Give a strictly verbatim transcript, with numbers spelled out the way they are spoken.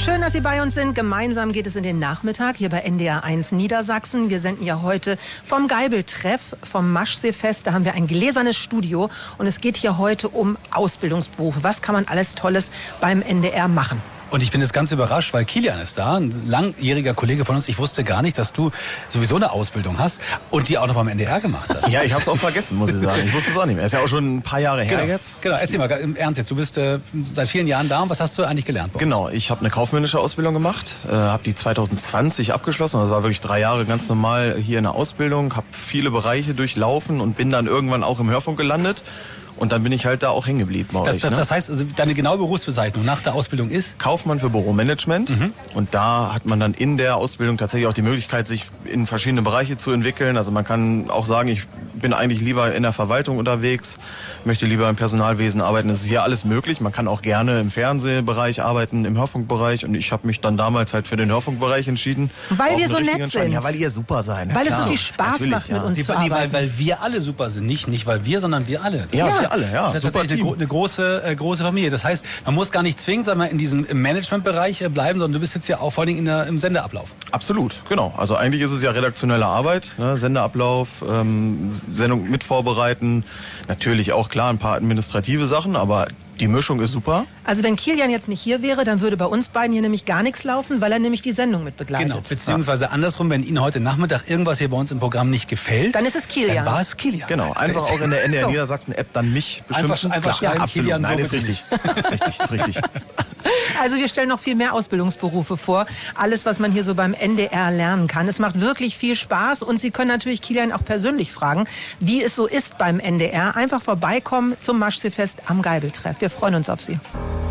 Schön, dass Sie bei uns sind. Gemeinsam geht es in den Nachmittag hier bei N D R eins Niedersachsen. Wir senden ja heute vom Geibeltreff, vom Maschseefest. Da haben wir ein gläsernes Studio und es geht hier heute um Ausbildungsberufe. Was kann man alles Tolles beim N D R machen? Und ich bin jetzt ganz überrascht, weil Kilian ist da, ein langjähriger Kollege von uns. Ich wusste gar nicht, dass du sowieso eine Ausbildung hast und die auch noch beim N D R gemacht hast. Ja, ich habe es auch vergessen, muss ich sagen. Ich wusste es auch nicht mehr. Ist ja auch schon ein paar Jahre her Genau. jetzt. Genau, erzähl mal im Ernst jetzt. Du bist äh, seit vielen Jahren da und was hast du eigentlich gelernt bei uns? Genau, ich habe eine kaufmännische Ausbildung gemacht, äh, habe die zwanzig zwanzig abgeschlossen. Das war wirklich drei Jahre ganz normal hier in der Ausbildung, habe viele Bereiche durchlaufen und bin dann irgendwann auch im Hörfunk gelandet. Und dann bin ich halt da auch hängen geblieben bei Das, euch. das, Ne? das heißt, also deine genaue Berufsbezeichnung nach der Ausbildung ist? Kaufmann für Büromanagement. Mhm. Und da hat man dann in der Ausbildung tatsächlich auch die Möglichkeit, sich in verschiedene Bereiche zu entwickeln. Also man kann auch sagen, ich bin eigentlich lieber in der Verwaltung unterwegs, möchte lieber im Personalwesen arbeiten. Das ist hier alles möglich. Man kann auch gerne im Fernsehbereich arbeiten, im Hörfunkbereich. Und ich habe mich dann damals halt für den Hörfunkbereich entschieden. Weil wir so nett sind. Ja, weil ihr super seid. Weil Klar. es so viel Spaß Natürlich, macht, ja. mit uns Die, zu nee, arbeiten. weil, weil wir alle super sind. Nicht, nicht weil wir, sondern wir alle. Ja, Ja. wir alle, ja. Das ist Super tatsächlich Team. eine, eine große, äh, große Familie. Das heißt, man muss gar nicht zwingend sagen wir, in diesem Managementbereich äh, bleiben, sondern du bist jetzt ja auch vor allem in der, im Sendeablauf. Absolut, genau. Also eigentlich ist es ja redaktionelle Arbeit, ne? Sendeablauf, ähm, Sendung mit vorbereiten, natürlich auch klar ein paar administrative Sachen, aber die Mischung ist super. Also wenn Kilian jetzt nicht hier wäre, dann würde bei uns beiden hier nämlich gar nichts laufen, weil er nämlich die Sendung mit begleitet. Genau. Beziehungsweise andersrum, wenn Ihnen heute Nachmittag irgendwas hier bei uns im Programm nicht gefällt, Dann ist es Kilian. Dann war es Kilian. Genau, einfach auch in der N D R So. Niedersachsen-App dann mich Einfach- beschimpfen. einfach Klar, schreiben, absolut. Kilian, so Nein, ist bitte richtig. ist richtig, ist richtig. Also wir stellen noch viel mehr Ausbildungsberufe vor. Alles, was man hier so beim N D R lernen kann. Es macht wirklich viel Spaß und Sie können natürlich Kilian auch persönlich fragen, wie es so ist beim N D R. Einfach vorbeikommen zum Maschseefest am Geibeltreff. Wir freuen uns auf Sie.